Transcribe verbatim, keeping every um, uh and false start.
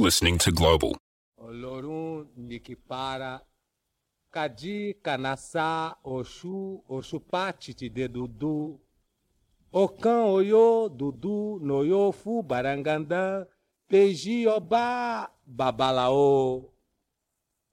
listening to Global. Olorun nikipara Kadi Kanasa Oshu Oshupati de Dudu Okan Oyo Dudu Noyofu Baranganda Peji Oba Babalao